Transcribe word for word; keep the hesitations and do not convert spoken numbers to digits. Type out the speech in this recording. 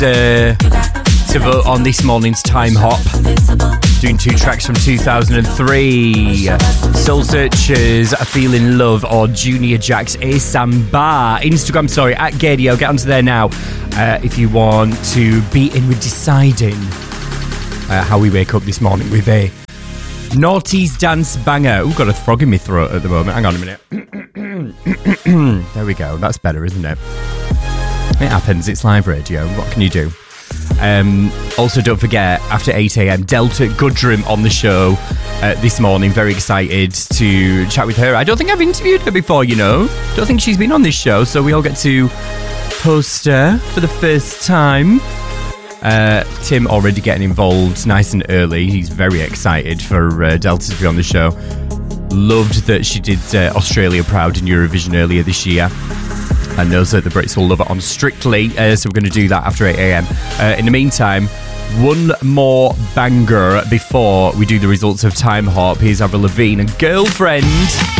uh, to vote on this morning's Time Hop. Doing two tracks from two thousand three. Soul Searchers, Feeling Love, or Junior Jack's A Samba. Instagram story at Gadio. Get onto there now uh, if you want to be in with deciding uh, how we wake up this morning with a Naughty's Dance Banger. Ooh, got a frog in my throat at the moment. Hang on a minute. There we go. That's better, isn't it? It happens. It's live radio. What can you do? Um, also, don't forget, after eight a.m, Delta Goodrum on the show uh, this morning. Very excited to chat with her. I don't think I've interviewed her before, you know. Don't think she's been on this show, so we all get to host her for the first time. Uh, Tim already getting involved nice and early. He's very excited for uh, Delta to be on the show. Loved that she did uh, Australia proud in Eurovision earlier this year. And knows that the Brits will love it on Strictly, uh, so we're going to do that after eight a.m. Uh, in the meantime, one more banger before we do the results of Time Hop. Here's Avril Lavigne and Girlfriend.